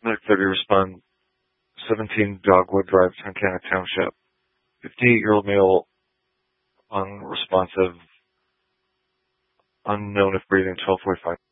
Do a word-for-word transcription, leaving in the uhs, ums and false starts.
Medic thirty respond, seventeen Dogwood Drive, Tunkhannock Township. fifty-eight-year-old male, unresponsive, unknown if breathing, twelve forty-five.